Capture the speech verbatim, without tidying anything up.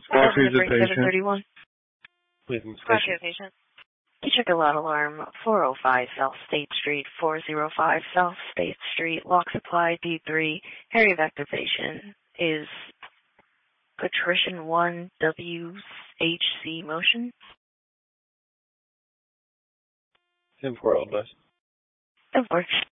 Who's the patient? Please, patient. patient. You check a loud alarm, four oh five South State Street, four oh five South State Street, lock supply D three, area of activation is Patrician one W H C motion. ten four, all advice. That works.